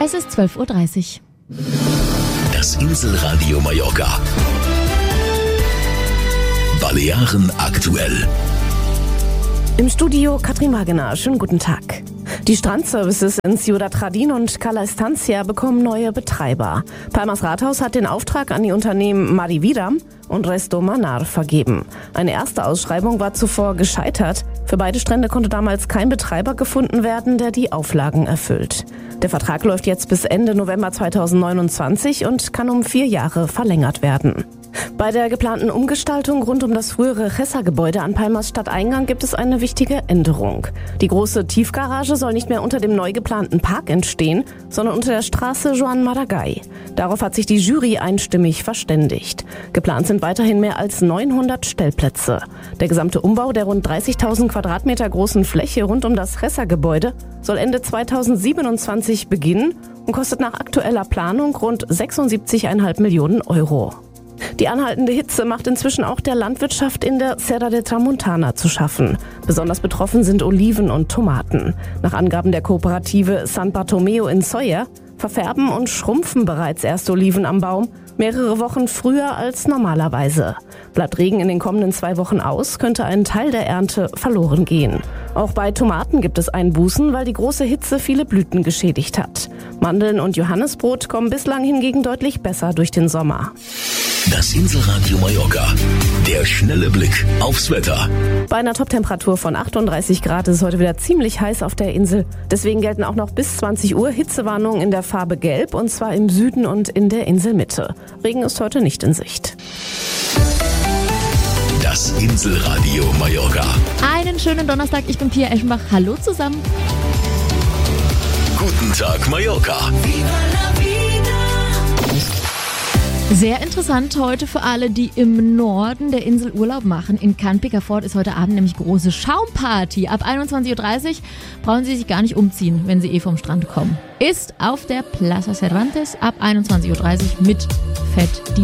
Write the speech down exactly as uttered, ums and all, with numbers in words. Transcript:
Es ist zwölf Uhr dreißig. Das Inselradio Mallorca. Balearen aktuell. Im Studio Katrin Wagener. Schönen guten Tag. Die Strandservices in Ciudad Jardín und Cala Estancia bekommen neue Betreiber. Palmas Rathaus hat den Auftrag an die Unternehmen Marividam und Resto Manar vergeben. Eine erste Ausschreibung war zuvor gescheitert. Für beide Strände konnte damals kein Betreiber gefunden werden, der die Auflagen erfüllt. Der Vertrag läuft jetzt bis Ende November zweitausendneunundzwanzig und kann um vier Jahre verlängert werden. Bei der geplanten Umgestaltung rund um das frühere Chessa-Gebäude an Palmas Stadteingang gibt es eine wichtige Änderung. Die große Tiefgarage soll nicht mehr unter dem neu geplanten Park entstehen, sondern unter der Straße Joan Maragall. Darauf hat sich die Jury einstimmig verständigt. Geplant sind weiterhin mehr als neunhundert Stellplätze. Der gesamte Umbau der rund dreißigtausend Quadratmeter großen Fläche rund um das Chessa-Gebäude soll Ende zweitausendsiebenundzwanzig beginnen und kostet nach aktueller Planung rund sechsundsiebzig Komma fünf Millionen Euro. Die anhaltende Hitze macht inzwischen auch der Landwirtschaft in der Serra de Tramuntana zu schaffen. Besonders betroffen sind Oliven und Tomaten. Nach Angaben der Kooperative San Bartomeo in Sóller verfärben und schrumpfen bereits erste Oliven am Baum, mehrere Wochen früher als normalerweise. Bleibt Regen in den kommenden zwei Wochen aus, könnte ein Teil der Ernte verloren gehen. Auch bei Tomaten gibt es Einbußen, weil die große Hitze viele Blüten geschädigt hat. Mandeln und Johannisbrot kommen bislang hingegen deutlich besser durch den Sommer. Das Inselradio Mallorca. Der schnelle Blick aufs Wetter. Bei einer Toptemperatur von achtunddreißig Grad ist es heute wieder ziemlich heiß auf der Insel. Deswegen gelten auch noch bis zwanzig Uhr Hitzewarnungen in der Farbe Gelb, und zwar im Süden und in der Inselmitte. Regen ist heute nicht in Sicht. Das Inselradio Mallorca. Einen schönen Donnerstag, ich bin Pia Eschenbach. Hallo zusammen. Guten Tag Mallorca. Sehr interessant heute für alle, die im Norden der Insel Urlaub machen. In Can Picafort ist heute Abend nämlich große Schaumparty. Ab einundzwanzig Uhr dreißig brauchen Sie sich gar nicht umziehen, wenn Sie eh vom Strand kommen. Ist auf der Plaza Cervantes ab einundzwanzig Uhr dreißig mit Fett.